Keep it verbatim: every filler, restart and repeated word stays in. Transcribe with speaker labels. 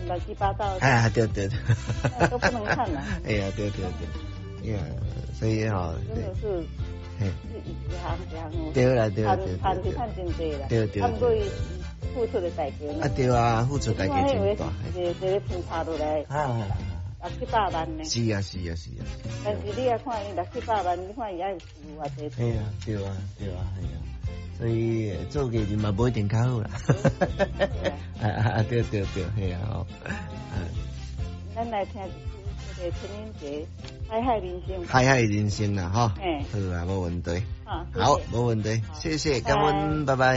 Speaker 1: 乱七八糟。
Speaker 2: 哎呀，对对对，
Speaker 1: 都不能看了。
Speaker 2: 哎呀，对对对，呀，所以哈，
Speaker 1: 真的是，
Speaker 2: 嘿，
Speaker 1: 是一行一行。
Speaker 2: 对啦对啦对
Speaker 1: 赚赚赚真多啦。
Speaker 2: 对对。
Speaker 1: 啊，不过付出的代价呢？
Speaker 2: 啊对啊，付出代价真大。
Speaker 1: 这这个偏差落来。啊。六七百万呢？
Speaker 2: 是啊是啊是啊。
Speaker 1: 但是你要看伊六七百万，你看伊还有付啊这。
Speaker 2: 哎呀，对啊对啊系啊，所以做艺人嘛不一定较好啦。啊啊对对对，系啊哦。
Speaker 1: 咱来听这个陈英杰海海人生。
Speaker 2: 海海人生啦哈。
Speaker 1: 哎。
Speaker 2: 好啊，冇问题。
Speaker 1: 好，
Speaker 2: 好，冇问题，谢谢，感恩，拜拜。